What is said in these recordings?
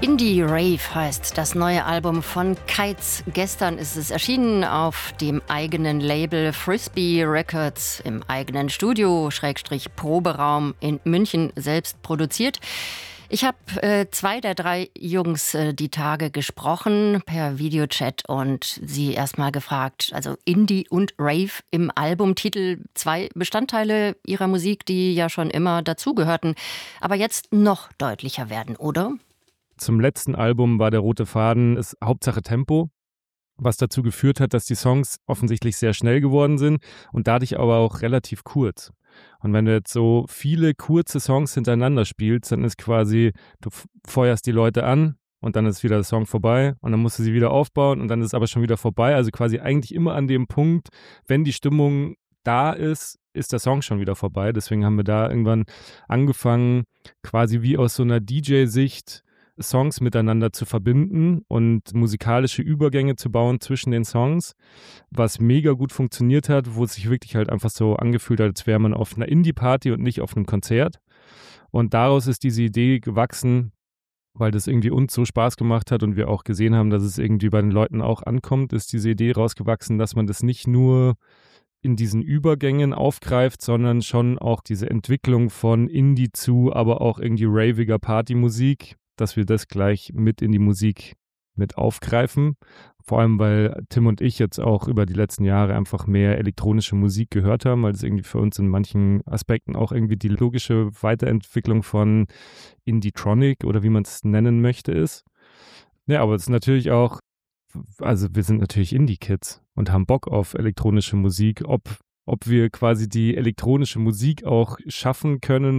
Indie Rave heißt das neue Album von Kites. Gestern ist es erschienen auf dem eigenen Label Frisbee Records im eigenen Studio, Proberaum in München, selbst produziert. Ich habe 2 der 3 Jungs die Tage gesprochen per Videochat und sie erstmal gefragt, also Indie und Rave im Albumtitel, 2 Bestandteile ihrer Musik, die ja schon immer dazugehörten, aber jetzt noch deutlicher werden, oder? Zum letzten Album war der rote Faden ist Hauptsache Tempo, was dazu geführt hat, dass die Songs offensichtlich sehr schnell geworden sind und dadurch aber auch relativ kurz. Und wenn du jetzt so viele kurze Songs hintereinander spielst, dann ist quasi, du feuerst die Leute an und dann ist wieder der Song vorbei und dann musst du sie wieder aufbauen und dann ist es aber schon wieder vorbei. Also quasi eigentlich immer an dem Punkt, wenn die Stimmung da ist, ist der Song schon wieder vorbei. Deswegen haben wir da irgendwann angefangen, quasi wie aus so einer DJ-Sicht Songs miteinander zu verbinden und musikalische Übergänge zu bauen zwischen den Songs, was mega gut funktioniert hat, wo es sich wirklich halt einfach so angefühlt hat, als wäre man auf einer Indie-Party und nicht auf einem Konzert. Und daraus ist diese Idee gewachsen, weil das irgendwie uns so Spaß gemacht hat und wir auch gesehen haben, dass es irgendwie bei den Leuten auch ankommt, ist diese Idee rausgewachsen, dass man das nicht nur in diesen Übergängen aufgreift, sondern schon auch diese Entwicklung von Indie zu, aber auch irgendwie raviger Partymusik, dass wir das gleich mit in die Musik mit aufgreifen. Vor allem, weil Tim und ich jetzt auch über die letzten Jahre einfach mehr elektronische Musik gehört haben, weil das irgendwie für uns in manchen Aspekten auch irgendwie die logische Weiterentwicklung von Indie-Tronic oder wie man es nennen möchte ist. Ja, aber es ist natürlich auch, also wir sind natürlich Indie-Kids und haben Bock auf elektronische Musik. Ob wir quasi die elektronische Musik auch schaffen können,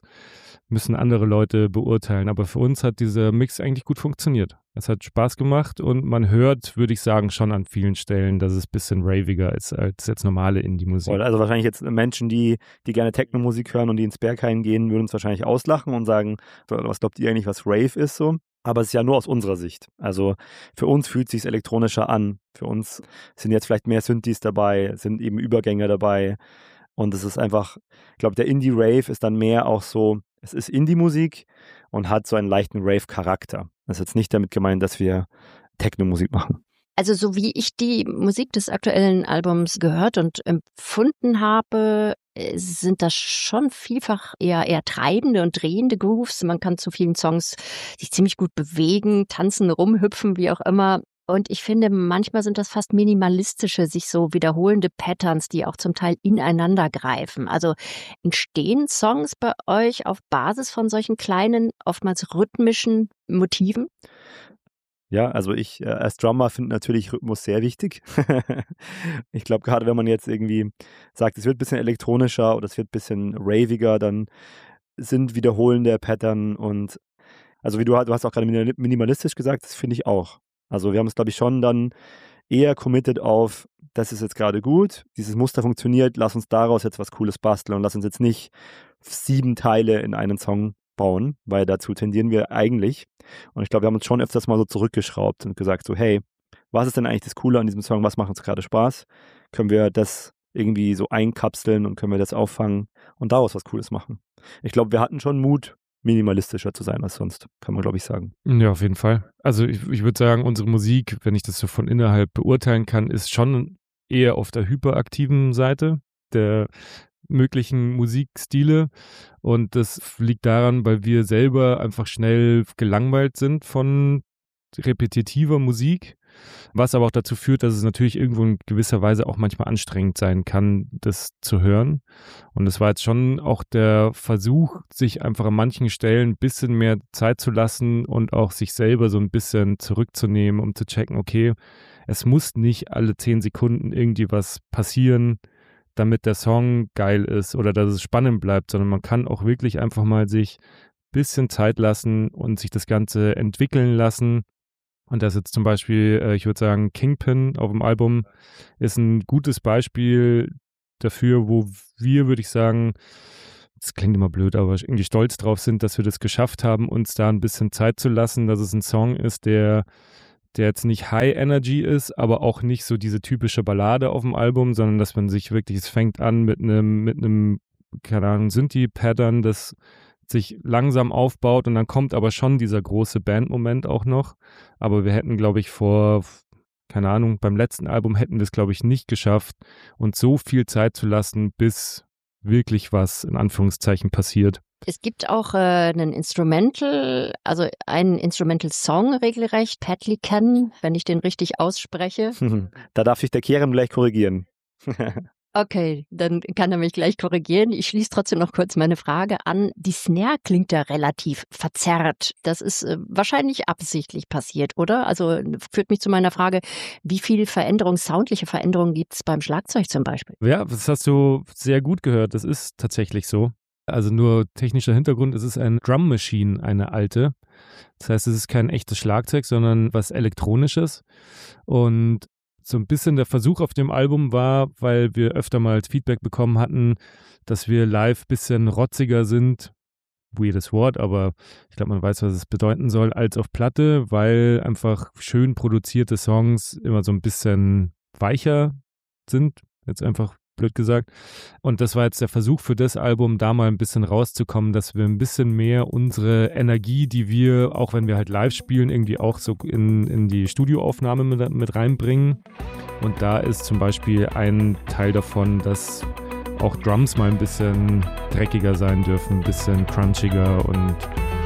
müssen andere Leute beurteilen. Aber für uns hat dieser Mix eigentlich gut funktioniert. Es hat Spaß gemacht und man hört, würde ich sagen, schon an vielen Stellen, dass es ein bisschen raviger ist als jetzt normale Indie-Musik. Also wahrscheinlich jetzt Menschen, die gerne Techno-Musik hören und die ins Berghain gehen, würden uns wahrscheinlich auslachen und sagen, was glaubt ihr eigentlich, was Rave ist so? Aber es ist ja nur aus unserer Sicht. Also für uns fühlt es sich elektronischer an. Für uns sind jetzt vielleicht mehr Synthes dabei, sind eben Übergänge dabei. Und es ist einfach, ich glaube, der Indie-Rave ist dann mehr auch so, es ist Indie-Musik und hat so einen leichten Rave-Charakter. Das ist jetzt nicht damit gemeint, dass wir Techno-Musik machen. Also so wie ich die Musik des aktuellen Albums gehört und empfunden habe, sind das schon vielfach eher treibende und drehende Grooves. Man kann zu vielen Songs sich ziemlich gut bewegen, tanzen, rumhüpfen, wie auch immer. Und ich finde, manchmal sind das fast minimalistische, sich so wiederholende Patterns, die auch zum Teil ineinander greifen. Also entstehen Songs bei euch auf Basis von solchen kleinen, oftmals rhythmischen Motiven? Ja, also ich als Drummer finde natürlich Rhythmus sehr wichtig. Ich glaube, gerade wenn man jetzt irgendwie sagt, es wird ein bisschen elektronischer oder es wird ein bisschen raviger, dann sind wiederholende Pattern und also du hast auch gerade minimalistisch gesagt, das finde ich auch. Also wir haben es, glaube ich, schon dann eher committed auf, das ist jetzt gerade gut, dieses Muster funktioniert, lass uns daraus jetzt was Cooles basteln und lass uns jetzt nicht 7 Teile in einen Song bauen, weil dazu tendieren wir eigentlich. Und ich glaube, wir haben uns schon öfters mal so zurückgeschraubt und gesagt so, hey, was ist denn eigentlich das Coole an diesem Song, was macht uns gerade Spaß? Können wir das irgendwie so einkapseln und können wir das auffangen und daraus was Cooles machen? Ich glaube, wir hatten schon Mut, minimalistischer zu sein als sonst, kann man, glaube ich, sagen. Ja, auf jeden Fall. Also ich würde sagen, unsere Musik, wenn ich das so von innerhalb beurteilen kann, ist schon eher auf der hyperaktiven Seite der möglichen Musikstile und das liegt daran, weil wir selber einfach schnell gelangweilt sind von repetitiver Musik, was aber auch dazu führt, dass es natürlich irgendwo in gewisser Weise auch manchmal anstrengend sein kann, das zu hören. Und es war jetzt schon auch der Versuch, sich einfach an manchen Stellen ein bisschen mehr Zeit zu lassen und auch sich selber so ein bisschen zurückzunehmen, um zu checken, okay, es muss nicht alle 10 Sekunden irgendwie was passieren, damit der Song geil ist oder dass es spannend bleibt, sondern man kann auch wirklich einfach mal sich ein bisschen Zeit lassen und sich das Ganze entwickeln lassen. Und das jetzt zum Beispiel, ich würde sagen, Kingpin auf dem Album ist ein gutes Beispiel dafür, wo wir, würde ich sagen, das klingt immer blöd, aber irgendwie stolz drauf sind, dass wir das geschafft haben, uns da ein bisschen Zeit zu lassen, dass es ein Song ist, der jetzt nicht High Energy ist, aber auch nicht so diese typische Ballade auf dem Album, sondern dass man sich wirklich, es fängt an mit einem keine Ahnung, Synthie-Pattern, das sich langsam aufbaut und dann kommt aber schon dieser große Bandmoment auch noch. Aber wir hätten, glaube ich, keine Ahnung, beim letzten Album hätten wir es, glaube ich, nicht geschafft, uns so viel Zeit zu lassen, bis wirklich was in Anführungszeichen passiert. Es gibt auch einen Instrumental, also einen Instrumental-Song regelrecht, Petlican, wenn ich den richtig ausspreche. Da darf sich der Kerem gleich korrigieren. Okay, dann kann er mich gleich korrigieren. Ich schließe trotzdem noch kurz meine Frage an. Die Snare klingt ja relativ verzerrt. Das ist wahrscheinlich absichtlich passiert, oder? Also führt mich zu meiner Frage, wie viel soundliche Veränderungen gibt es beim Schlagzeug zum Beispiel? Ja, das hast du sehr gut gehört. Das ist tatsächlich so. Also nur technischer Hintergrund, es ist eine Drum Machine, eine alte. Das heißt, es ist kein echtes Schlagzeug, sondern was Elektronisches. Und so ein bisschen der Versuch auf dem Album war, weil wir öfter mal Feedback bekommen hatten, dass wir live ein bisschen rotziger sind. Weirdes Wort, aber ich glaube, man weiß, was es bedeuten soll, als auf Platte, weil einfach schön produzierte Songs immer so ein bisschen weicher sind. Jetzt einfach blöd gesagt. Und das war jetzt der Versuch für das Album, da mal ein bisschen rauszukommen, dass wir ein bisschen mehr unsere Energie, die wir, auch wenn wir halt live spielen, irgendwie auch so in die Studioaufnahme mit reinbringen. Und da ist zum Beispiel ein Teil davon, dass auch Drums mal ein bisschen dreckiger sein dürfen, ein bisschen crunchiger und